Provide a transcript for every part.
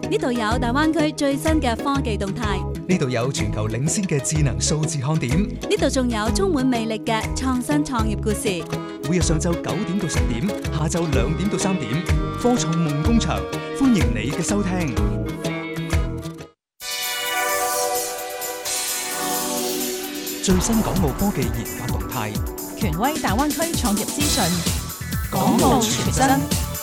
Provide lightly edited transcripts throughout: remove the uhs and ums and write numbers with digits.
呢度有大灣區最新嘅科技動態， 呢度有全球領先嘅智能數字看點， 呢度仲有充滿魅力嘅創新創業故事。 每日上晝9點到10點，下晝2點到3點，科創夢工場，歡迎你嘅收聽。最新港澳科技研發動態， 權威大灣區創業資訊， 港澳全真。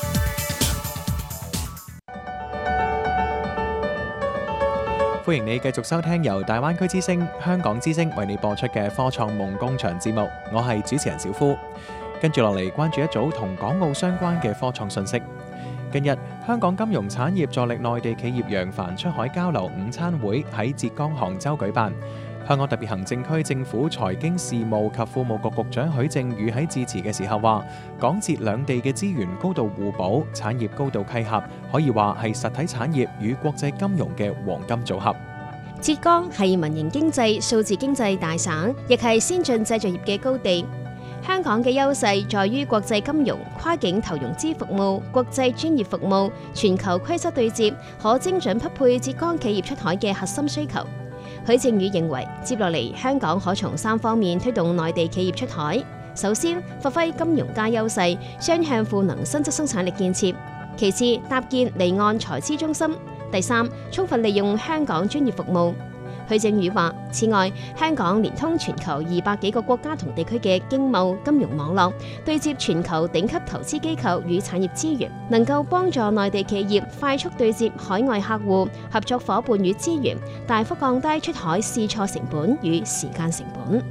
歡迎你繼續收聽由大灣區之聲、香港之聲為你播出嘅科創夢工場節目，我係主持人小夫。跟住落嚟，關注一組同港澳相關嘅科創信息。近日，香港金融產業助力內地企業揚帆出海交流午餐會喺浙江杭州舉辦。香港特別行政區政府財經事務及庫務局局長許正宇喺致辭嘅時候話，港浙兩地嘅資源高度互補，產業高度契合，可以話係實體產業與國際金融嘅黃金組合。 浙江係民營經濟、數字經濟大省，亦係先進製造業嘅高地。香港嘅優勢在於國際金融、跨境投融資服務、國際專業服務、全球規則對接，可精準匹配浙江企業出海嘅核心需求。許正宇認為，接落嚟香港可從3方面推動內地企業出海。首先，發揮金融加優勢，雙向賦能新質生產力建設；其次，搭建離岸財資中心；第三，充分利用香港專業服務。許正宇話，此外，香港連通全球200幾個國家同地區嘅經貿金融網絡，對接全球頂級投資機構與產業資源，能夠幫助內地企業快速對接海外客戶、合作夥伴與資源，大幅降低出海試錯成本與時間成本。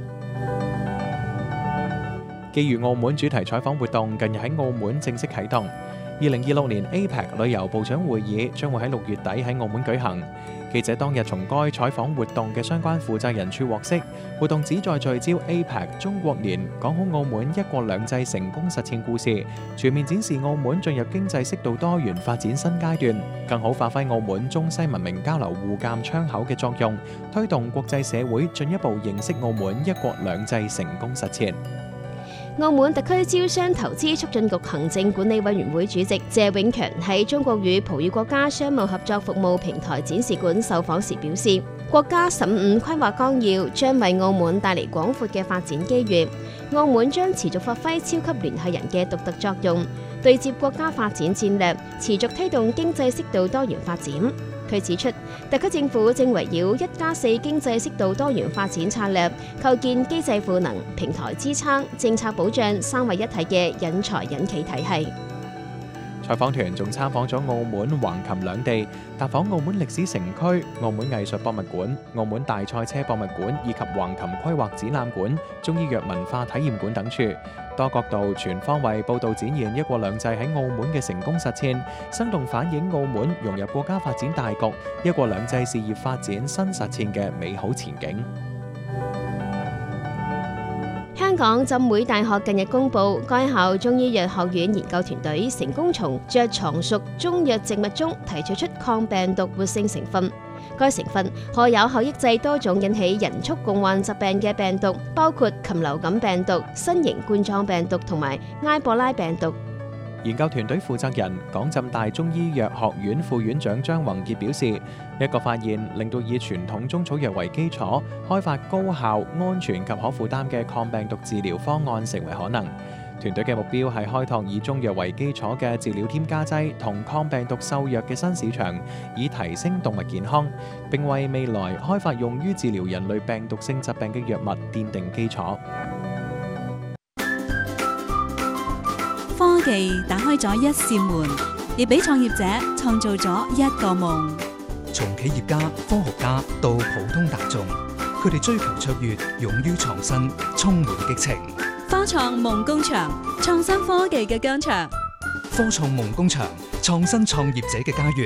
基於澳門主題採訪活動近日喺澳門正式啟動。2026年 APEC 旅遊部長會議將會喺6月底喺澳門舉行。記者當日從該採訪活動嘅相關負責人處獲悉，活動旨在聚焦 APEC 中國年講好澳門一國兩制成功實踐故事，全面展示澳門進入經濟適度多元發展新階段，更好發揮澳門中西文明交流互鑑窗口嘅作用，推動國際社會進一步認識澳門一國兩制成功實踐。 澳門特區招商投資促進局行政管理委員會主席謝永強喺中國與葡語國家商務合作服務平台展示館受訪時表示，國家15規劃綱要將為澳門帶嚟廣闊嘅發展機遇，澳門將持續發揮超級聯繫人嘅獨特作用，對接國家發展戰略，持續推動經濟適度多元發展。佢指出，特區政府正圍繞1+4經濟適度多元發展策略，構建機制賦能、平台支撐、政策保障3位一體嘅引才引企體系。 採訪團仲參訪咗澳門橫琴兩地，踏訪澳門歷史城區、澳門藝術博物館、澳門大賽車博物館以及橫琴規劃展覽館、中醫藥文化體驗館等處，多角度全方位報導展現一國兩制喺澳門嘅成功實踐，生動反映澳門融入國家發展大局、一國兩制事業發展新實踐嘅美好前景。 香港浸會大學近日公布，該校中醫藥學院研究團隊成功從著藏屬中藥植物中提取出抗病毒活性成分。該成分可有效抑制多種引起人畜共患疾病嘅病毒，包括禽流感病毒、新型冠狀病毒同埋埃博拉病毒。 研究團隊負責人港浸大中醫藥學院副院長張宏傑表示，一個發現令到以傳統中草藥為基礎，開發高效、安全及可負擔嘅抗病毒治療方案成為可能。團隊嘅目標係開拓以中藥為基礎嘅治療添加劑同抗病毒獸藥嘅新市場，以提升動物健康，並為未來開發用於治療人類病毒性疾病嘅藥物奠定基礎。 科技打開咗一扇門，亦俾創業者創造咗一個夢。 從企業家、科學家到普通大眾，佢哋追求卓越，勇於創新，充滿激情。 科創夢工場，創新科技嘅疆場。 科創夢工場，創新創業者嘅家園。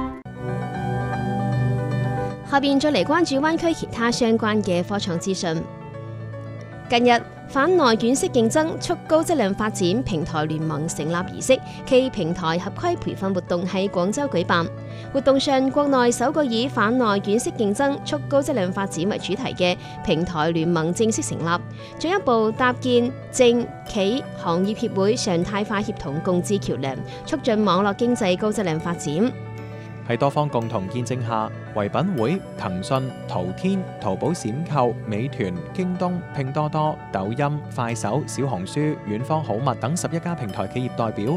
下邊再嚟關注灣區其他相關嘅科創資訊。近日，反內卷式競爭促高質量發展平台聯盟成立儀式暨平台合規培訓活動喺廣州舉辦。活動上，國內首個以反內卷式競爭促高質量發展為主題嘅平台聯盟正式成立，進一步搭建政企行業協會常態化協同共治橋樑，促進網絡經濟高質量發展。 喺多方共同見證下，唯品會、騰訊、淘天、淘寶閃購、美團、京東、拼多多、抖音、快手、小紅書、遠方好物等11家平台企業代表